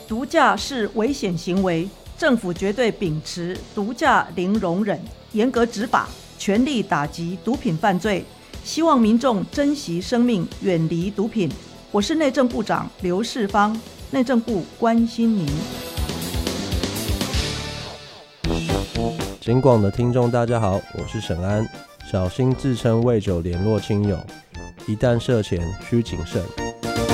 毒驾是危险行为，政府绝对秉持毒驾零容忍，严格执法，全力打击毒品犯罪，希望民众珍惜生命，远离毒品。我是内政部长刘世芳，内政部关心您。 警广的听众大家好，我是沈安。小心自称喂酒联络亲友，一旦涉钱需谨慎。